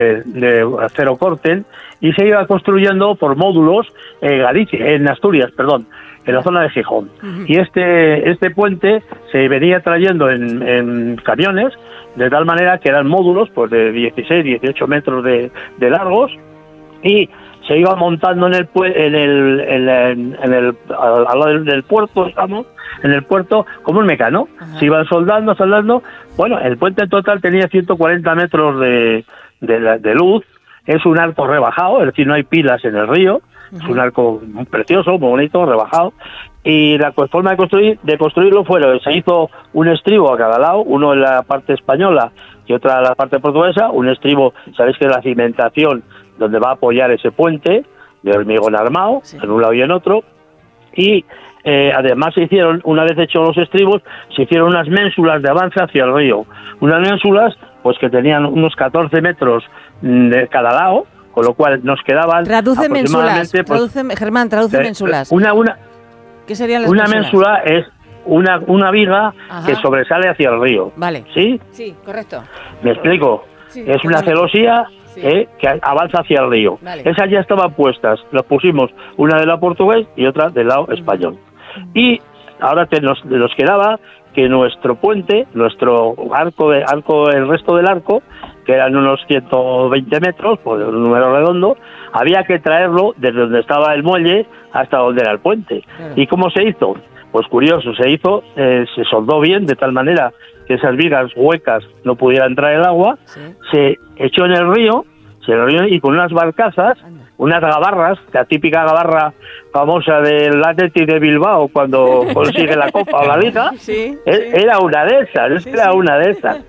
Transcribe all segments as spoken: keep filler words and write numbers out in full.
de acero corten, y se iba construyendo por módulos en Galicia, en Asturias, perdón, en la zona de Gijón. Uh-huh. Y este este puente se venía trayendo en, en camiones, de tal manera que eran módulos pues de dieciséis, dieciocho metros de, de largos, y se iba montando en el en el en el, en el al, al lado del, del puerto, digamos, en el puerto como un mecano. Uh-huh. Se iban soldando, soldando. Bueno, el puente en total tenía ciento cuarenta metros de, de, de luz. Es un arco rebajado, es decir, no hay pilas en el río. Uh-huh. Es un arco muy precioso, muy bonito, rebajado. Y la forma de construir de construirlo fue, se hizo un estribo a cada lado, uno en la parte española y otra en la parte portuguesa. Un estribo, sabéis que es la cimentación donde va a apoyar ese puente de hormigón armado, sí, en un lado y en otro. Y eh, además se hicieron, una vez hechos los estribos, se hicieron unas ménsulas de avance hacia el río. Unas ménsulas pues que tenían unos catorce metros de cada lado, con lo cual nos quedaban traduce aproximadamente... Ménsulas, pues, traduce, Germán, traduce eh, ménsulas. Una, una, ¿Qué serían las una ménsulas? ménsula es una, una viga, ajá, que sobresale hacia el río. Vale. ¿Sí? Sí, correcto. ¿Me explico? Sí, es una celosía, sí, eh, que avanza hacia el río. Vale. Esas ya estaban puestas. Las pusimos una del lado portugués y otra del lado uh-huh. español. Y ahora te nos, nos quedaba que nuestro puente, nuestro arco, de, arco, el resto del arco, que eran unos ciento veinte metros, por un número redondo, había que traerlo desde donde estaba el muelle hasta donde era el puente. Claro. ¿Y cómo se hizo? Pues curioso, se hizo, eh, se soldó bien de tal manera que esas vigas huecas no pudiera entrar el agua, sí, se echó en el río, se el río y con unas barcazas, anda, unas gabarras, la típica gabarra famosa del Athletic de Bilbao cuando consigue la Copa o la Liga, sí, eh, sí, era una de esas, sí, era sí. una de esas.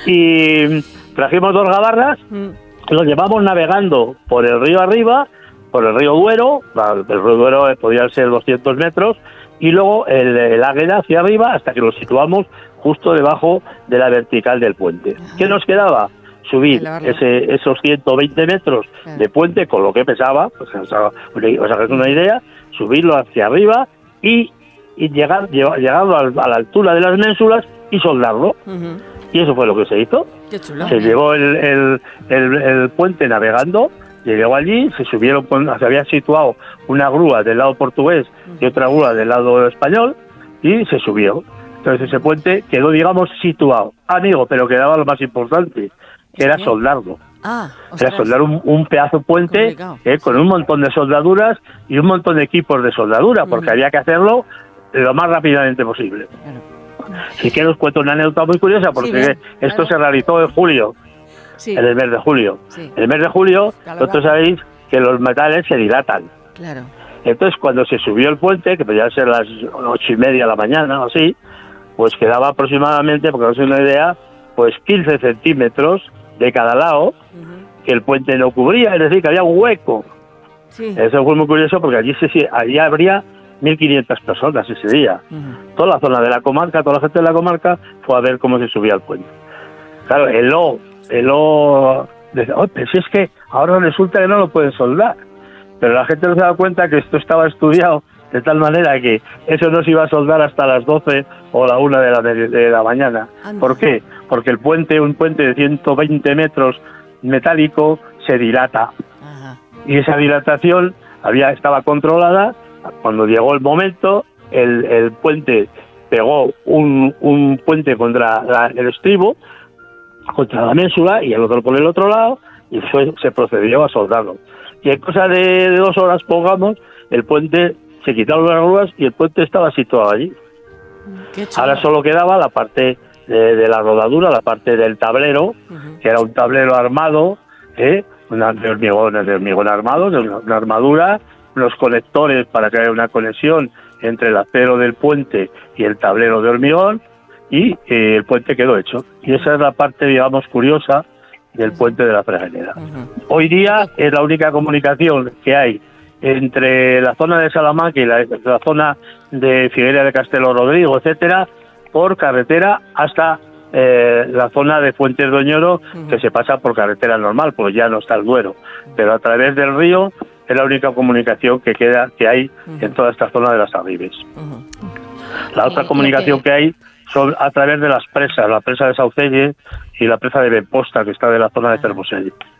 Y trajimos dos gabarras, mm. los llevamos navegando por el río arriba, por el río Duero, el río Duero podía ser doscientos metros, y luego el, el Águeda hacia arriba hasta que lo situamos justo debajo de la vertical del puente. Ajá. ¿Qué nos quedaba? Subir ese, esos ciento veinte metros, claro, de puente con lo que pesaba, pues os hagáis una idea, subirlo hacia arriba y, y llegar llegando a la altura de las ménsulas y soldarlo. Uh-huh. Y eso fue lo que se hizo. Qué chulo. Se llevó el, el, el, el puente navegando, llegó allí, se subieron, se había situado una grúa del lado portugués y otra grúa del lado español y se subió. Entonces ese puente quedó, digamos, situado. Amigo, pero quedaba lo más importante, que era soldarlo. Ah, era soldar un, un pedazo de puente eh, con un montón de soldaduras y un montón de equipos de soldadura, porque uh-huh. había que hacerlo lo más rápidamente posible. Claro. Si quiero os cuento una anécdota muy curiosa, porque sí, esto claro. se realizó en julio, sí. en el mes de julio. Sí. En el mes de julio, claro, vosotros sabéis que los metales se dilatan. Claro. Entonces, cuando se subió el puente, que podía ser las ocho y media de la mañana o así, pues quedaba aproximadamente, porque no sé una idea, pues quince centímetros de cada lado, uh-huh. que el puente no cubría, es decir, que había un hueco. Sí. Eso fue muy curioso porque allí, se, allí habría mil quinientas personas ese día. Uh-huh. Toda la zona de la comarca, toda la gente de la comarca fue a ver cómo se subía el puente. Claro, el O, el O, dice, oh, pero si es que ahora resulta que no lo pueden soldar. Pero la gente no se da cuenta que esto estaba estudiado de tal manera que eso no se iba a soldar hasta las doce o la una de la, de, de la mañana. Anda. ¿Por qué? Porque el puente, un puente de ciento veinte metros metálico, se dilata. Ajá. Y esa dilatación había estaba controlada. Cuando llegó el momento, el, el puente pegó un, un puente contra la, el estribo, contra la ménsula, y el otro por el otro lado, y fue, se procedió a soldarlo. Y en cosa de, de dos horas, pongamos, el puente... se quitaron las grúas y el puente estaba situado allí. Ahora solo quedaba la parte de, de la rodadura, la parte del tablero, uh-huh. que era un tablero armado, ¿eh? una, de, hormigón, de hormigón armado, de una, una armadura, unos conectores para que haya una conexión entre el acero del puente y el tablero de hormigón, y eh, el puente quedó hecho. Y esa es la parte, digamos, curiosa del uh-huh. puente de la Fregenera. Uh-huh. Hoy día es la única comunicación que hay entre la zona de Salamanca y la, la zona de Figueira de Castelo Rodrigo, etcétera, por carretera hasta eh, la zona de Fuentes de Oñoro, uh-huh. que se pasa por carretera normal, pues ya no está el Duero, pero a través del río es la única comunicación que queda que hay uh-huh. en toda esta zona de las Arribes. Uh-huh. La otra comunicación que hay son a través de las presas, la presa de Saucelle y la presa de Benposta, que está de la zona de Termoselle.